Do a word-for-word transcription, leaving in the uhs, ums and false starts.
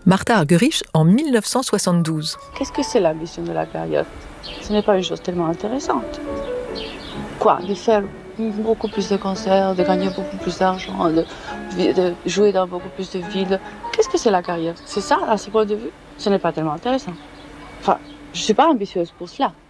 Martha Argerich en mille neuf cent soixante-douze. Qu'est-ce que c'est l'ambition de la carrière? Ce n'est pas une chose tellement intéressante. Quoi? De faire beaucoup plus de concerts, de gagner beaucoup plus d'argent, de, de jouer dans beaucoup plus de villes. Qu'est-ce que c'est la carrière? C'est ça, à ce point de vue? Ce n'est pas tellement intéressant. Enfin, je ne suis pas ambitieuse pour cela.